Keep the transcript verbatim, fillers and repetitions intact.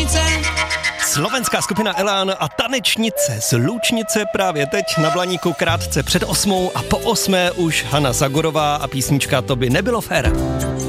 Lučnice. Slovenská skupina Elán a tanečnice z Lučnice právě teď na Blaníku krátce před osmou a po osmé už Hana Zagorová a písnička To by nebylo fér.